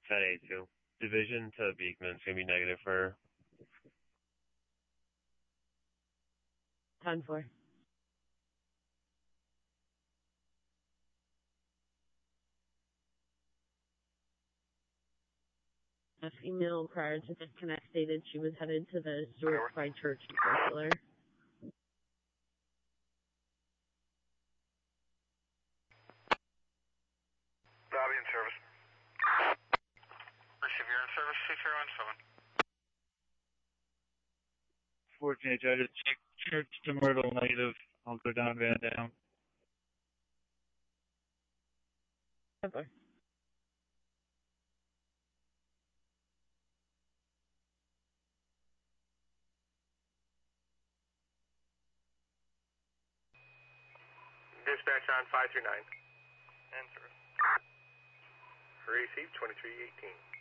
Fed A2. Division to Beekman's gonna be negative for 10-4. A female prior to disconnect stated she was headed to the Stuart Pride Church in Circular. Lobby in service. Receiver in service, 2317. 14, try to check Church to Myrtle negative. I'll go down Van Dam. 10-4. Dispatch on 539. Answer. Receive 2318.